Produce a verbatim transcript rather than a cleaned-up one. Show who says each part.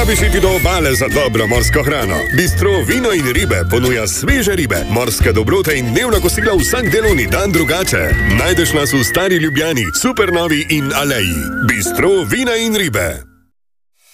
Speaker 1: spešiti do obale za dobro morsko hrano. Bistro Vino in ribe ponuja sveže ribe, morske dobrote in dnevna kosila vsak delovni dan drugače. Najdeš nas v Stari Ljubljani, Supernovi in Aleji. Bistro Vina in ribe.